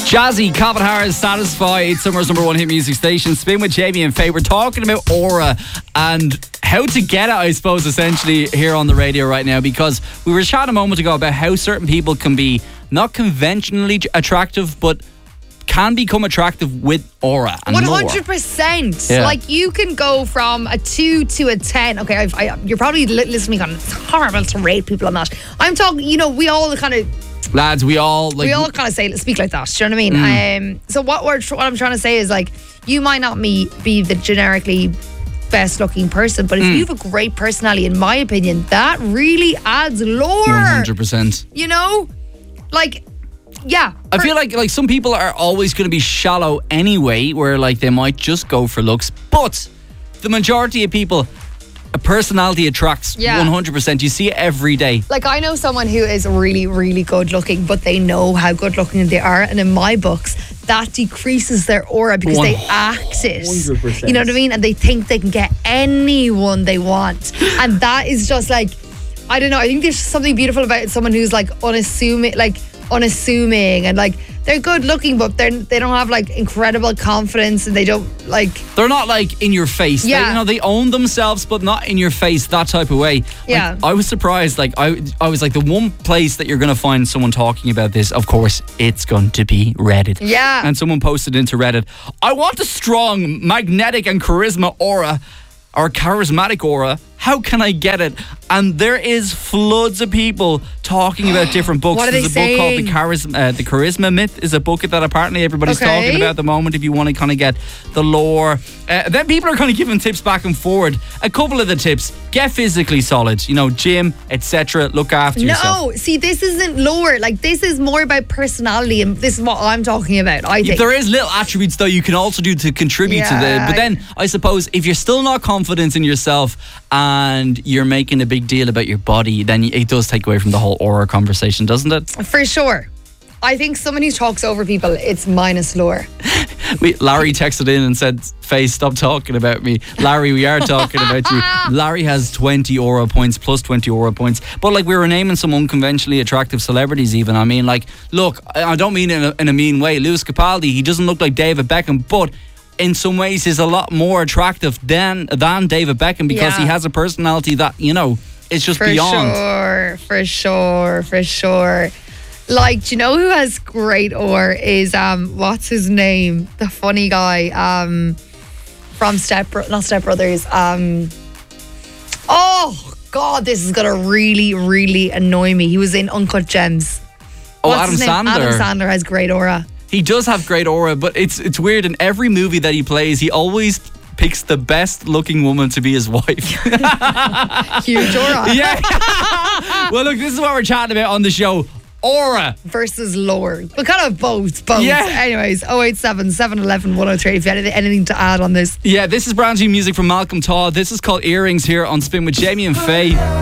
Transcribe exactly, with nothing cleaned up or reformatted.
Jazzy, Calvin Harris, Satisfy. It's Summer's number one hit music station. Spin with Jamie and Faye. We're talking about aura and how to get it, I suppose, essentially here on the radio right now, because we were chatting a moment ago about how certain people can be not conventionally attractive, but can become attractive with aura and one hundred percent. Yeah. Like, you can go from a two to a ten. Okay, I've, I, you're probably li- listening on, it's horrible to rate people on that. I'm talking, you know, we all kind of... Lads, we all... like we all kind of say, speak like that. Do you know what I mean? Mm. Um, so what, we're, what I'm trying to say is, like, you might not be, be the generically best looking person, but if mm. you have a great personality, in my opinion, that really adds lore. one hundred percent. You know? Like... Yeah. I feel like like some people are always going to be shallow anyway, where like they might just go for looks, but the majority of people, a personality attracts. Yeah. one hundred percent. You see it every day. Like, I know someone who is really, really good looking, but they know how good looking they are, and in my books, that decreases their aura because they act it. one hundred percent. You know what I mean? And they think they can get anyone they want. And that is just like, I don't know, I think there's something beautiful about someone who's like unassuming, like unassuming, and like they're good looking, but they they don't have like incredible confidence, and they don't like they're not like in your face. Yeah, they, you know, they own themselves, but not in your face, that type of way. Yeah, like, I was surprised. Like I, I was like, the one place that you're going to find someone talking about this, of course, it's going to be Reddit. Yeah, and someone posted into Reddit, I want a strong, magnetic, and charisma aura, or charismatic aura. How can I get it? And there is floods of people talking about different books. What are There's they a book called saying? The Charisma, uh, The Charisma Myth is a book that apparently everybody's Okay. talking about at the moment if you want to kind of get the lore. Uh, then people are kind of giving tips back and forward. A couple of the tips: get physically solid, you know, gym, et cetera. Look after yourself. No, see, this isn't lore. Like, this is more about personality, and this is what I'm talking about, I think. There is little attributes, though, you can also do to contribute Yeah. to the... But then, I suppose, if you're still not confident in yourself and you're making a big deal about your body, then it does take away from the whole aura conversation, doesn't it? For sure. I think someone who talks over people, it's minus lore. We, Larry texted in and said, Faye, stop talking about me. Larry, we are talking about you. Larry has twenty aura points, plus twenty aura points. But like, we were naming some unconventionally attractive celebrities even. I mean, like, look, I don't mean it in a, in a mean way. Lewis Capaldi, he doesn't look like David Beckham, but in some ways he's a lot more attractive than, than David Beckham, because Yeah. he has a personality that, you know, it's just For beyond. sure, for sure, for sure. Like, do you know who has great aura is, um, what's his name? The funny guy, um, from Step, Bro- not Step Brothers. Um, oh, God, this is going to really, really annoy me. He was in Uncut Gems. Oh, What's Adam his name? Sandler. Adam Sandler has great aura. He does have great aura, but it's it's weird. In every movie that he plays, he always picks the best looking woman to be his wife. Huge aura. Yeah. Well, look, this is what we're chatting about on the show. Aura versus lore. But kind of both, both. Yeah. Anyways, oh eight seven, seven one one, one oh three if you had anything, anything to add on this. Yeah, this is brand new music from Malcolm Todd. This is called Earrings here on Spin with Jamie and Faye.